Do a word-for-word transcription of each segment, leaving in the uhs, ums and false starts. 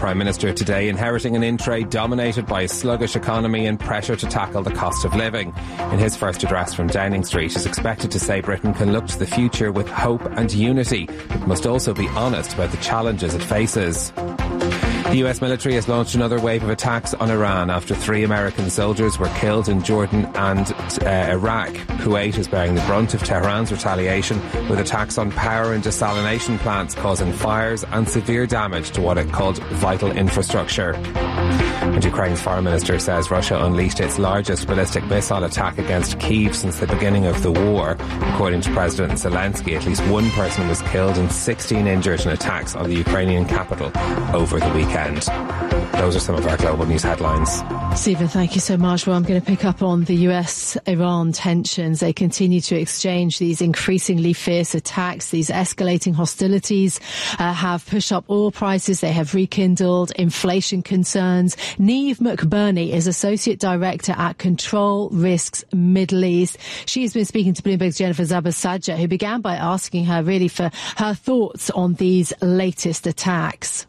Prime Minister today, inheriting an in-trade dominated by a sluggish economy and pressure to tackle the cost of living. In his first address from Downing Street, is expected to say Britain can look to the future with hope and unity, but must also be honest about the challenges it faces. The U S military has launched another wave of attacks on Iran after three American soldiers were killed in Jordan and uh, Iraq. Kuwait is bearing the brunt of Tehran's retaliation, with attacks on power and desalination plants causing fires and severe damage to what it called vital infrastructure. And Ukraine's foreign minister says Russia unleashed its largest ballistic missile attack against Kyiv since the beginning of the war. According to President Zelensky, at least one person was killed and sixteen injured in attacks on the Ukrainian capital over the weekend. Those are some of our global news headlines. Stephen, thank you so much. Well, I'm going to pick up on the U S Iran tensions. They continue to exchange these increasingly fierce attacks. These escalating hostilities uh, have pushed up oil prices. They have rekindled inflation concerns. Neve McBurney is Associate Director at Control Risks Middle East. She has been speaking to Bloomberg's Jennifer Zabasajja, who began by asking her really for her thoughts on these latest attacks.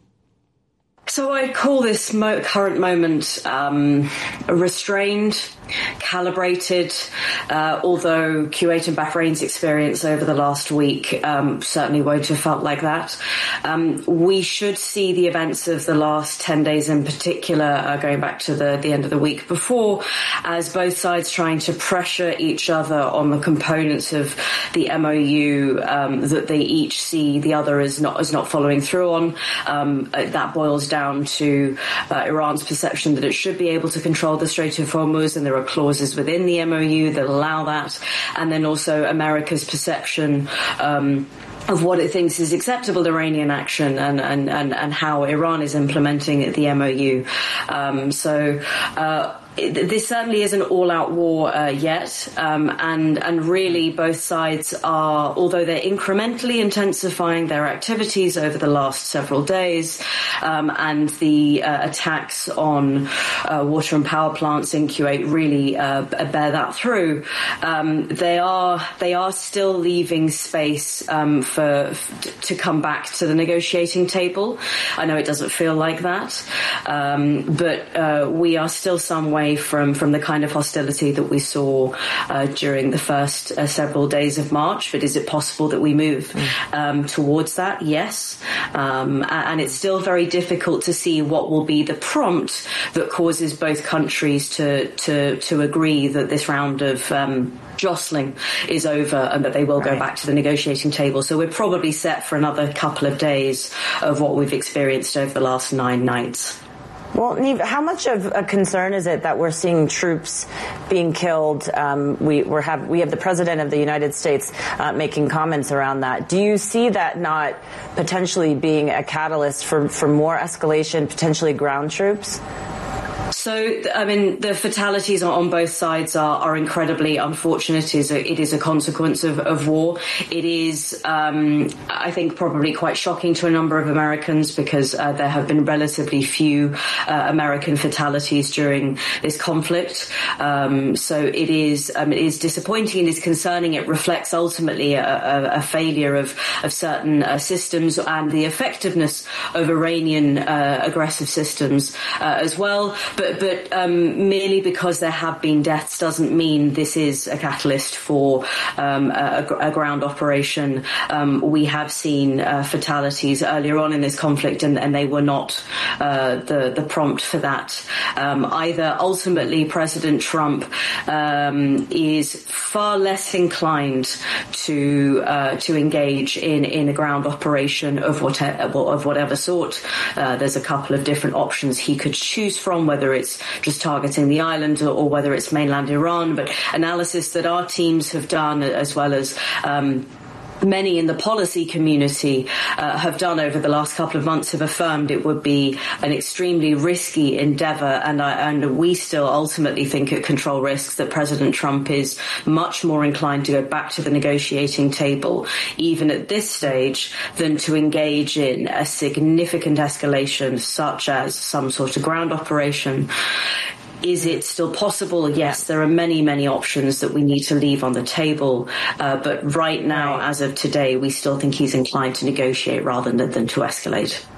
So I'd call this mo- current moment um, restrained, calibrated, uh, although Kuwait and Bahrain's experience over the last week um, certainly won't have felt like that. Um, we should see the events of the last ten days in particular, uh, going back to the, the end of the week before, as both sides trying to pressure each other on the components of the M O U um, that they each see the other as not, as not following through on. Um, that boils down down to uh, Iran's perception that it should be able to control the Strait of Hormuz, and there are clauses within the M O U that allow that, and then also America's perception um, of what it thinks is acceptable Iranian action and, and, and, and how Iran is implementing the M O U. Um, so uh, it, this certainly isn't all-out war uh, yet, um, and, and really both sides are, although they're incrementally intensifying their activities over the last several days, um, and the uh, attacks on uh, water and power plants in Kuwait really uh, bear that through, um, they are they are still leaving space um, for to come back to the negotiating table. I know it doesn't feel like that, um, but uh, we are still some way from from the kind of hostility that we saw uh, during the first uh, several days of March. But is it possible that we move um, towards that? Yes, um, and it's still very difficult to see what will be the prompt that causes both countries to to to agree that this round of um, jostling is over and that they will right. go back to the negotiating table. So we're probably set for another couple of days of what we've experienced over the last nine nights. Well, Neve, how much of a concern is it that we're seeing troops being killed? Um, we we're have we have the President of the United States uh, making comments around that. Do you see that not potentially being a catalyst for, for more escalation, potentially ground troops? So, I mean, the fatalities on both sides are, are incredibly unfortunate. It is a, it is a consequence of, of war. It is, um, I think, probably quite shocking to a number of Americans because uh, there have been relatively few uh, American fatalities during this conflict. Um, so it is um, it is disappointing and is concerning. It reflects ultimately a, a, a failure of, of certain uh, systems and the effectiveness of Iranian uh, aggressive systems uh, as well. But But um, merely because there have been deaths doesn't mean this is a catalyst for um, a, a ground operation. Um, we have seen uh, fatalities earlier on in this conflict, and, and they were not uh, the, the prompt for that um, either. Ultimately, President Trump um, is far less inclined to uh, to engage in, in a ground operation of whatever, of whatever sort. Uh, there's a couple of different options he could choose from, whether it's just targeting the island or, or whether it's mainland Iran. But analysis that our teams have done, as well as um, many in the policy community uh, have done over the last couple of months, have affirmed it would be an extremely risky endeavour. And, I, and we still ultimately think at Control Risks that President Trump is much more inclined to go back to the negotiating table, even at this stage, than to engage in a significant escalation such as some sort of ground operation. Is it still possible? Yes, there are many, many options that we need to leave on the table. Uh, but right now, as of today, we still think he's inclined to negotiate rather than, than to escalate.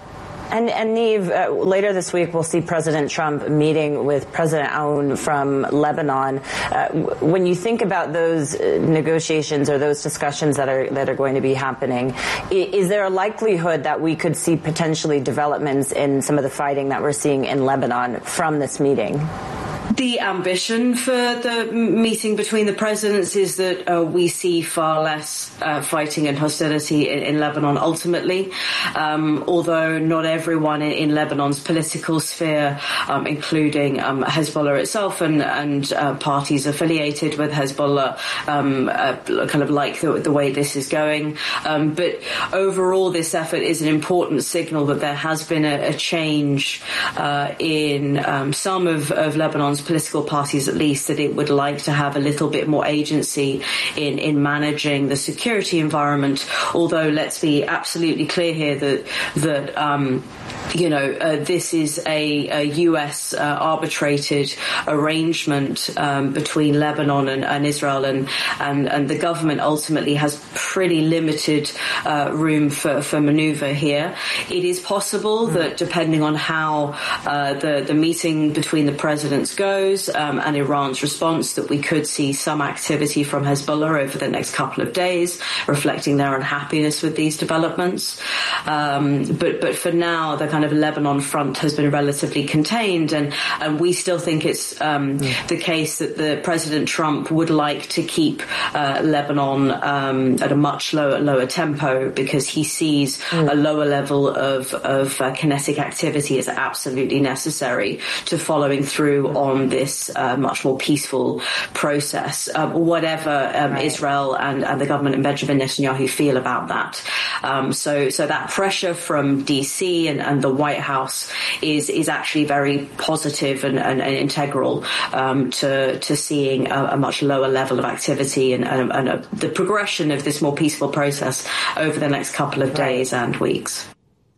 And, and Niamh, uh, later this week we'll see President Trump meeting with President Aoun from Lebanon. Uh, when you think about those uh, negotiations or those discussions that are that are going to be happening, is, is there a likelihood that we could see potentially developments in some of the fighting that we're seeing in Lebanon from this meeting? The ambition for the meeting between the presidents is that uh, we see far less uh, fighting and hostility in, in Lebanon ultimately, um, although not everyone in, in Lebanon's political sphere, um, including um, Hezbollah itself and, and uh, parties affiliated with Hezbollah, um, uh, kind of like the, the way this is going. Um, but overall, this effort is an important signal that there has been a, a change uh, in um, some of, of Lebanon's political parties, at least, that it would like to have a little bit more agency in, in managing the security environment. Although, let's be absolutely clear here that that um, you know uh, this is a, a U S uh, arbitrated arrangement um, between Lebanon and, and Israel, and, and and the government ultimately has pretty limited uh, room for, for manoeuvre here. It is possible that depending on how uh, the the meeting between the presidents goes um, and Iran's response, that we could see some activity from Hezbollah over the next couple of days, reflecting their unhappiness with these developments. Um, but but for now, the kind of Lebanon front has been relatively contained, and, and we still think it's um, mm. the case that the President Trump would like to keep uh, Lebanon um, at a much lower lower tempo, because he sees mm. a lower level of, of uh, kinetic activity as absolutely necessary to following through on this uh, much more peaceful process, um, whatever um, right. Israel and, and the government and Benjamin Netanyahu feel about that. Um, so, so that pressure from D C and, and the White House is is actually very positive and, and, and integral um, to to seeing a, a much lower level of activity and, and, and a, the progression of this more peaceful process over the next couple of days right. and weeks.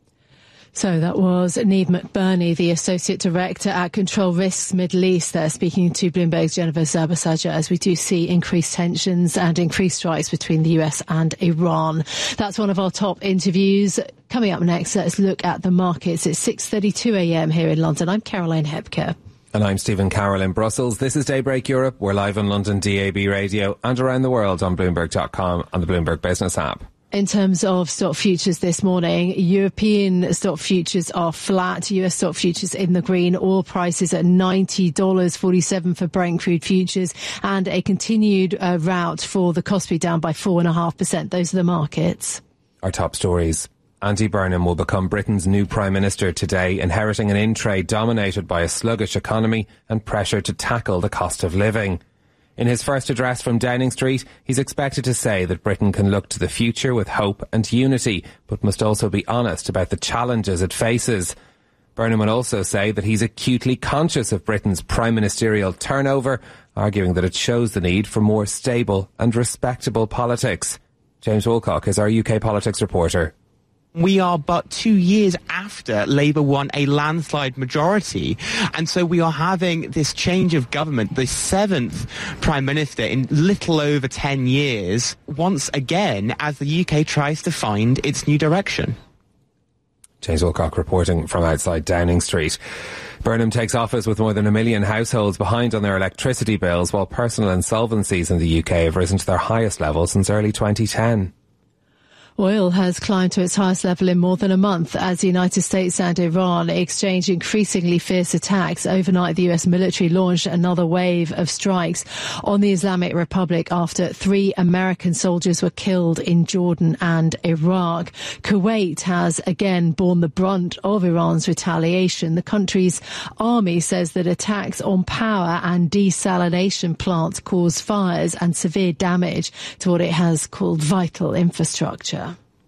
So that was Niamh McBurney, the Associate Director at Control Risks Middle East, there speaking to Bloomberg's Jennifer Zabasajja, as we do see increased tensions and increased strikes between the U S and Iran. That's one of our top interviews. Coming up next, let's look at the markets. It's six thirty-two a.m. here in London. I'm Caroline Hebke. And I'm Stephen Carroll in Brussels. This is Daybreak Europe. We're live on London D A B radio and around the world on Bloomberg dot com and the Bloomberg Business app. In terms of stock futures this morning, European stock futures are flat. U S stock futures in the green. Oil prices at ninety dollars forty-seven for Brent crude futures, and a continued uh, rout for the Kospi, down by four point five percent. Those are the markets. Our top stories. Andy Burnham will become Britain's new Prime Minister today, inheriting an in-trade dominated by a sluggish economy and pressure to tackle the cost of living. In his first address from Downing Street, he's expected to say that Britain can look to the future with hope and unity, but must also be honest about the challenges it faces. Burnham will also say that he's acutely conscious of Britain's prime ministerial turnover, arguing that it shows the need for more stable and respectable politics. James Woolcock is our U K politics reporter. We are but two years after Labour won a landslide majority, and so we are having this change of government, the seventh Prime Minister in little over ten years, once again as the U K tries to find its new direction. James Woolcock reporting from outside Downing Street. Burnham takes office with more than a million households behind on their electricity bills, while personal insolvencies in the U K have risen to their highest level since early twenty ten. Oil has climbed to its highest level in more than a month as the United States and Iran exchange increasingly fierce attacks. Overnight, the U S military launched another wave of strikes on the Islamic Republic after three American soldiers were killed in Jordan and Iraq. Kuwait has again borne the brunt of Iran's retaliation. The country's army says that attacks on power and desalination plants caused fires and severe damage to what it has called vital infrastructure.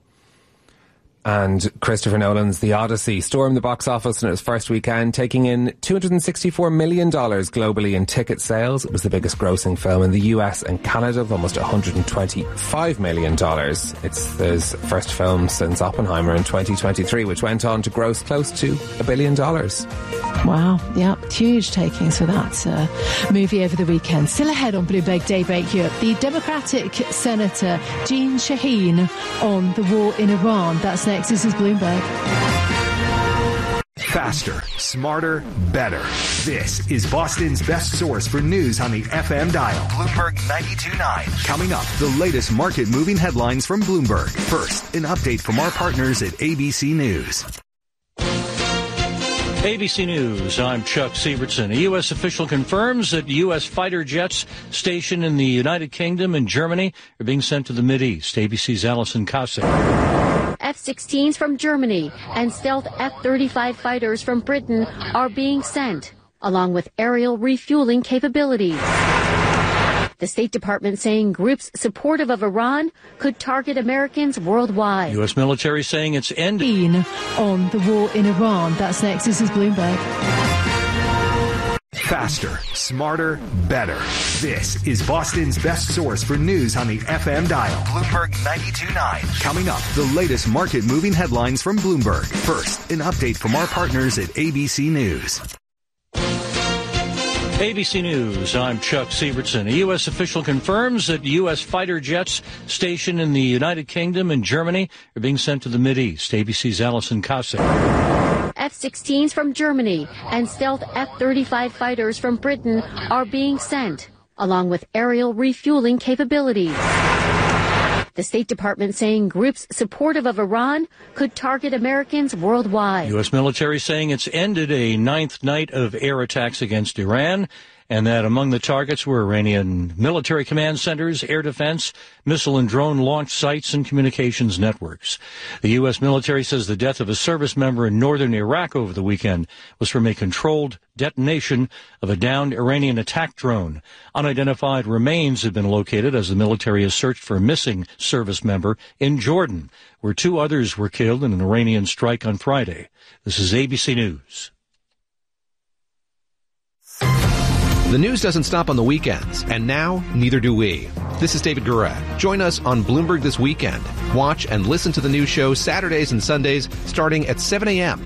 And Christopher Nolan's The Odyssey stormed the box office in its first weekend, taking in two hundred sixty-four million dollars globally in ticket sales. It was the biggest grossing film in the U S and Canada, with almost one hundred twenty-five million dollars. It's his first film since Oppenheimer in twenty twenty-three, which went on to gross close to a billion dollars. Wow, yeah, huge takings for that uh, movie over the weekend. Still ahead on Bloomberg Daybreak Europe, the Democratic Senator Jeanne Shaheen on the war in Iran. That's next. This is Bloomberg. Faster, smarter, better. This is Boston's best source for news on the F M dial. Bloomberg ninety-two point nine. Coming up, the latest market-moving headlines from Bloomberg. First, an update from our partners at A B C News. A B C News, I'm Chuck Sievertson. A U S official confirms that U S fighter jets stationed in the United Kingdom and Germany are being sent to the Mideast. A B C's Alison Kosik. F sixteens from Germany and stealth F thirty-five fighters from Britain are being sent, along with aerial refueling capabilities. The State Department saying groups supportive of Iran could target Americans worldwide. U S military saying it's ended on the war in Iran. That's next. This is Bloomberg. Faster, smarter, better. This is Boston's best source for news on the F M dial. Bloomberg ninety-two point nine. Coming up, the latest market-moving headlines from Bloomberg. First, an update from our partners at A B C News. A B C News, I'm Chuck Sievertson. A U S official confirms that U S fighter jets stationed in the United Kingdom and Germany are being sent to the Mideast. A B C's Alison Kosik. F sixteens from Germany and stealth F thirty-five fighters from Britain are being sent, along with aerial refueling capabilities. The State Department saying groups supportive of Iran could target Americans worldwide. U S military saying it's ended a ninth night of air attacks against Iran, and that among the targets were Iranian military command centers, air defense, missile and drone launch sites, and communications networks. The U S military says the death of a service member in northern Iraq over the weekend was from a controlled detonation of a downed Iranian attack drone. Unidentified remains have been located as the military has searched for a missing service member in Jordan, where two others were killed in an Iranian strike on Friday. This is A B C News. The news doesn't stop on the weekends, and now neither do we. This is David Gurad. Join us on Bloomberg This Weekend. Watch and listen to the news show Saturdays and Sundays starting at seven a.m.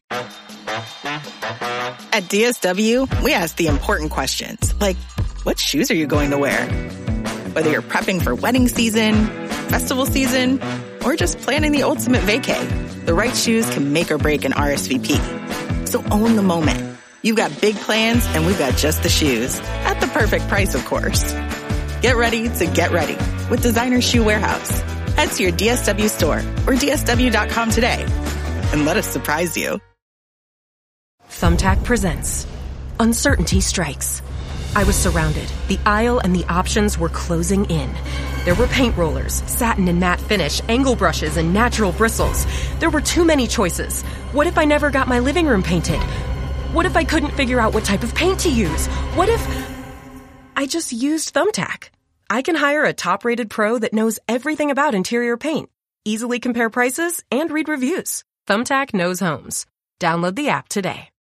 At D S W, we ask the important questions, like, what shoes are you going to wear? Whether you're prepping for wedding season, festival season, or just planning the ultimate vacay, the right shoes can make or break an R S V P. So own the moment. You've got big plans, and we've got just the shoes. At the perfect price, of course. Get ready to get ready with Designer Shoe Warehouse. Head to your D S W store or D S W dot com today and let us surprise you. Thumbtack presents Uncertainty Strikes. I was surrounded. The aisle and the options were closing in. There were paint rollers, satin and matte finish, angle brushes, and natural bristles. There were too many choices. What if I never got my living room painted? What if I couldn't figure out what type of paint to use? What if I just used Thumbtack? I can hire a top-rated pro that knows everything about interior paint, easily compare prices, and read reviews. Thumbtack knows homes. Download the app today.